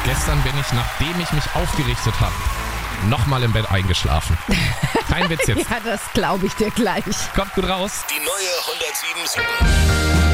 Gestern bin ich, nachdem ich mich aufgerichtet habe, nochmal im Bett eingeschlafen. Kein Witz jetzt. Ja, das glaube ich dir gleich. Kommt gut raus. Die neue 107.7.